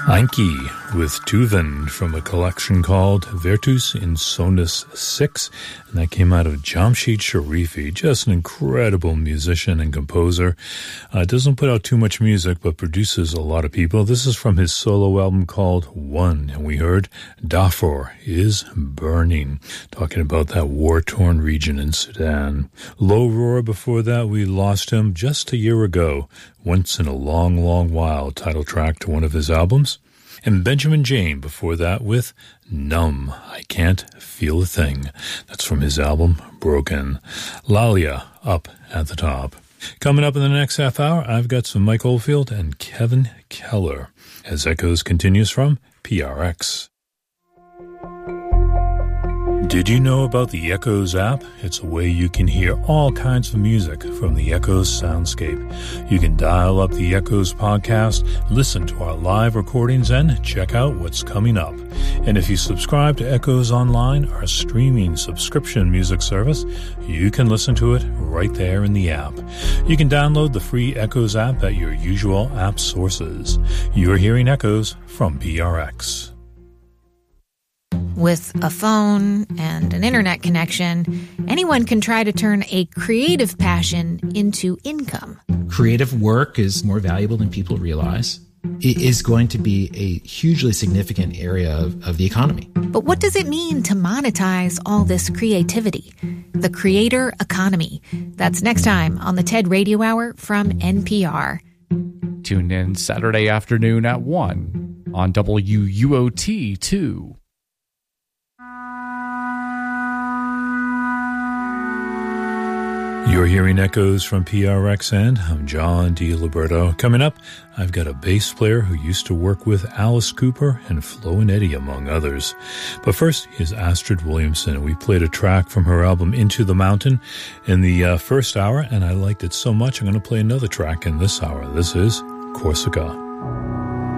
Einke with Tuvan from a collection called Virtus Insonus 6, and that came out of Jamshid Sharifi, just an incredible musician and composer. Doesn't put out too much music, but produces a lot of people. This is from his solo album called One, and we heard Darfur is Burning, talking about that war-torn region in Sudan. Low Roar before that, we lost him just a year ago, Once in a Long, Long While, title track to one of his albums. And Benjamin Jane before that with Numb, I Can't Feel a Thing. That's from his album Broken. Lalia up at the top. Coming up in the next half hour, I've got some Mike Oldfield and Kevin Keller as Echoes continues from PRX. Did you know about the Echoes app? It's a way you can hear all kinds of music from the Echoes soundscape. You can dial up the Echoes podcast, listen to our live recordings, and check out what's coming up. And if you subscribe to Echoes Online, our streaming subscription music service, you can listen to it right there in the app. You can download the free Echoes app at your usual app sources. You're hearing Echoes from PRX. With a phone and an internet connection, anyone can try to turn a creative passion into income. Creative work is more valuable than people realize. It is going to be a hugely significant area of the economy. But what does it mean to monetize all this creativity? The creator economy. That's next time on the TED Radio Hour from NPR. Tune in Saturday afternoon at 1 on WUOT2. You're hearing Echoes from PRX, and I'm John D. Liberto. Coming up, I've got a bass player who used to work with Alice Cooper and Flo and Eddie, among others. But first, here's Astrid Williamson. We played a track from her album Into the Mountain in the first hour, and I liked it so much I'm going to play another track in this hour. This is Corsica.